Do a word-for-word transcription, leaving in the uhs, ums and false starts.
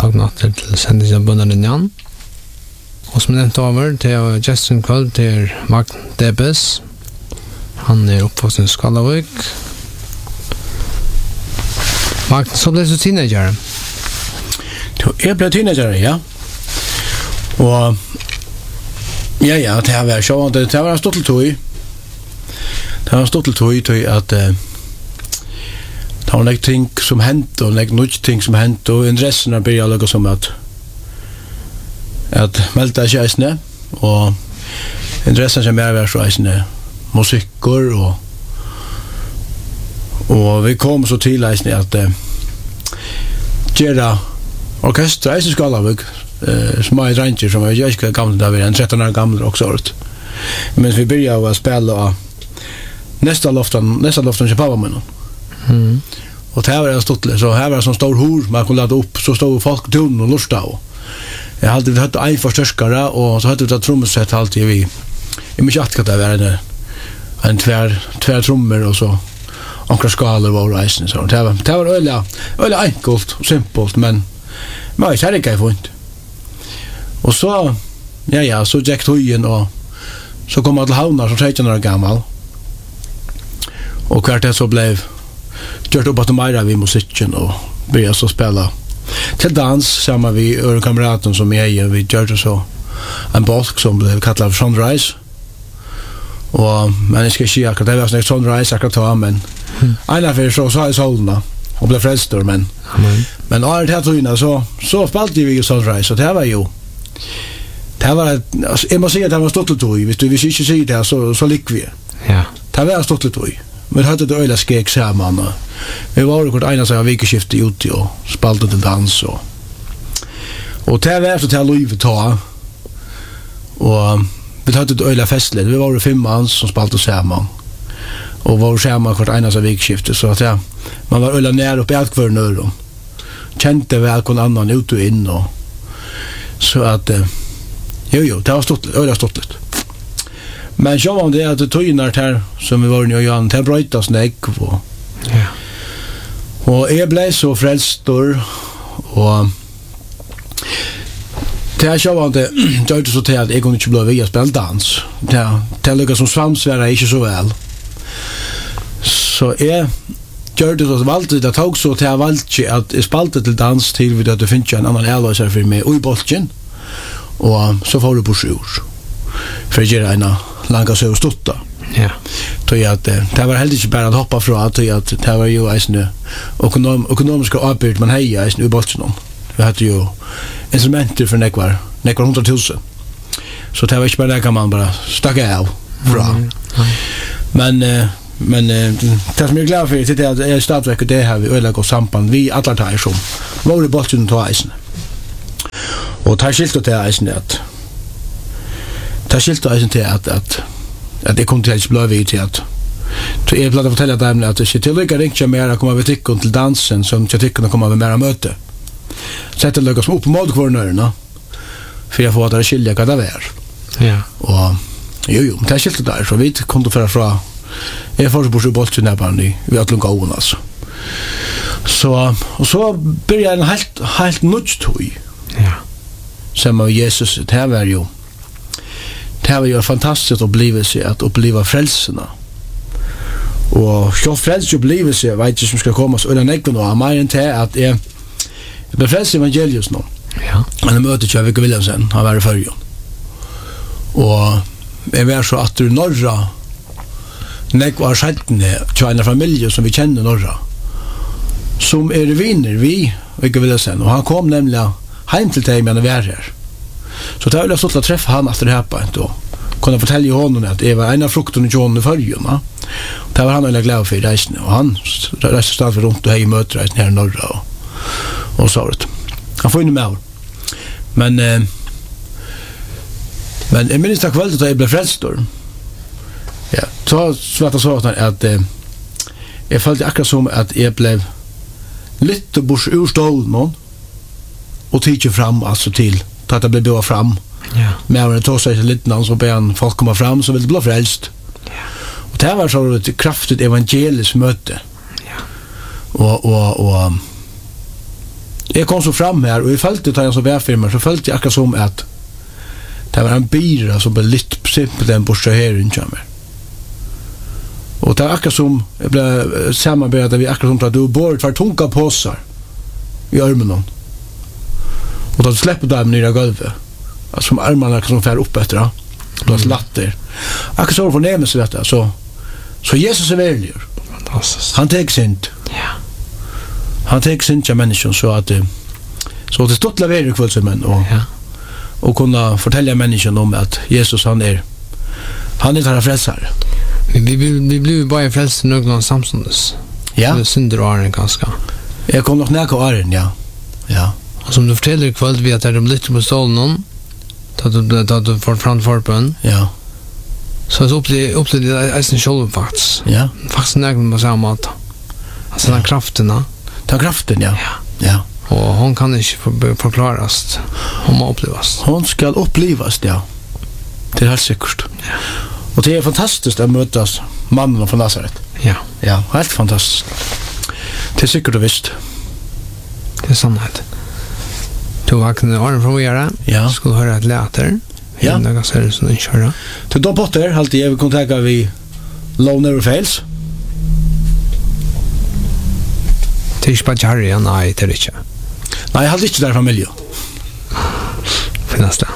tagnatt til sendingen Bønnelinjen. Og som nevnt over, det er Justin Kvöld, det er Magn Debes. Han er oppvoksen i Skallavik. Magn, så ble du teenager? Jeg ble teenager, ja. Og ja, ja, det har vært så. Det har vært stått til tog. Det har vært stått til tog til at uh, det var noen ting som hendte, og noen ting som hendte, og interessen har begynt å lukke som at at meldte ikke eisene, og interessen som er vært så eisene musikker, og og vi kom så til eisene at uh, gjøre orkester, eisene Skallavik, uh, små dranger, som jeg ikke gamle da vi er en tretton år gamle også året. Men vi begynte å spille av nästa loften, nästa loften til pappa min. Mm. Og det var stått, så her var det sånn stor hor man kunne lade opp, så stod folk tunnen og lusta av. Jeg hadde vi hatt en forstørskere, og så hadde vi tatt trommesett alltid vi. Jeg mykje at det var en, en tver, tver trommer, og så ankra skaler var reisen. Så det var, det var øyla, øyla enkelt og simpelt, men men jeg ser ikke jeg funnet. Og så, ja ja, så gikk tøyen, og så kom jeg til havna som tretten år gammal. Og hvert det så ble gjort opp at meira vi musikken og begynte så spela til dans sammen vi øre kameraten som jeg vi gjorde så en bolk som ble kallet Sunrise og men jeg skal ikke akkurat det var sånn Sunrise akkurat ta men mm. en av så sa jeg solna og ble frelster men mm. men av det her så så spalte vi Sunrise og det var jo det var altså, jeg må si at det var ståtteltog hvis du hvis ikke sier det så, så lik vi ja. Det var ståtteltog. Vi hadde det øyla skek sammen, og vi var jo kort ena seg av vikeskiftet ute og spalte til dans, og og det var så til å løyve ta, og vi hadde det øyla festlig, vi var jo fem mann som spalte sammen, og var jo sammen kort ena seg av vikeskiftet, så at ja, man var øyla nær opp i alt hver nør, og kjente vel kon annan ut og inn, og så at, jo jo, det var stått, øyla stått litt. Men så var det at det tøyner her som vi var i Jan, det brøyta snegg og, ja. Og jeg ble så frelstor og det er så var det gjør det så til at jeg kunne ikke bli via spille dans det er lukket som samsvære ikke så vel så jeg gjør det så valgte det tog så til jeg valgte at jeg spalte til dans til vi at du finner en annen ærløser for meg og i bolken og så får du på sjur for jeg gjør en langa så stotta. Ja. Tog at det var heldig ikke bare at hoppa fra tog at det var jo eisne økonom, økonomiske avbyrd man heia eisne i bolsen. Vi hadde jo instrumenter for nekvar, nekvar hundra tusen. Så det var ikke bare det kan man bare stakke av fra. Mm. Mm. Men men det som jeg er glad for det er at jeg stadigvæk og det her vi øyla godt samband vi alle tar som var i bolsen til eisne. Og tar skilt til eisne at det skilte eisen til at, at, at jeg kom til ikke blå vid til at så jeg platt å fortelle dem at det ikke til lykke ringte mer å komme ved tikkene til dansen som til tikkene kommer ved mer å møte så etter lykke som opp på målkvarnørene for jeg får at det skilje hva det var ja. Og jo jo, det skilte der så vi kom til å fra jeg får så bort i boltsunnebarn i vi har lunga oven altså så, og så begynner jeg en helt, helt nødstøy ja. Som av Jesus det var jo det var jo fantastisk opplevelse at oppleva frelsene. Og så frelse opplevelse, jeg vet ikke som skal komme så øyne nekve noe, mer enn til at jeg, jeg ble frelse evangelius nå. Ja. Han møtte ikke Viggo Wilhelmsen, han var i førjon. Og jeg var så at du norra nekve av skjettene til en familie som vi kjenner norra, som er viner vi, Viggo Wilhelmsen, og han kom nemlig heim til deg med å være her. Så det var jo stått å treffe han etter det her på og kunne fortelle honom at jeg var en av fruktene til honom i førjen. Det var han veldig glad for i reisene, og han reiste stadig rundt og hei i møtereisen her i Norra og, og så var det. Han får inn med over. Men, eh, men jeg minnes takk veldig da jeg ble frelstor. Ja, så var det sånn at eh, jeg følte akkurat som at jeg ble litt bort ur stålen og tidde fram altså til at det ble bygget fram. Ja. Men når jeg tog seg til litt så ber han folk komme fram, så ville det bli frelst. Ja. Og det var så et kraftigt evangelisk møte. Ja. Og, og, og Jag kom så fram här och jag följde det här som välfirmer så följde jag akkurat som att det var en bira som blev lite simpelt en borsta här i kommer. Och det var akkurat som jag blev samarbetade vi akkurat som att du bor för tunga påsar i armen. Och då släpper du dem ner i golvet. Alltså som armarna som fär upp efter det. Och då slatter. Akkurat så förnämmer sig detta. Så, så Jesus är väljer. Fantastiskt. Han tar synd. Ja. Han tar synd till människan så att så det stort leverer kvällsmän och Ja. och kunna fortälja människan om att Jesus han är han är där frälsare. Vi vi vi blev bara frälsta någon samstundes. Ja. Det synder och är ganska. Jag kom nog nära Aren, ja. Ja. Och som du fortäller ikväll vi att det är de lite på stolen. Ta du ta du för framför på en. Ja. Så så upplevde upplevde det är en show faktiskt. Ja. Faktiskt näggen på samma mat. Alltså den kraften. Ta kraften, ja. Ja. Ja. Och hon kan inte för, förklaras. Hon må upplevas. Hon ska upplevas, ja. Det är helt säkert. Ja. Och det är fantastiskt att mötas mannen från Nazaret. Ja. Ja, helt fantastiskt. Det är säkert och visst. Det är sannhet. Du vaknar åren från att göra. Ja. Skulle höra ett läter. Ja. Det är så som den köra. Till då Potter, alltid jag vill kontakta vi Low Never Fails. Det är inte bara Harry, nej, det är det inte. Nej, jag hade inte där familj. Finns det.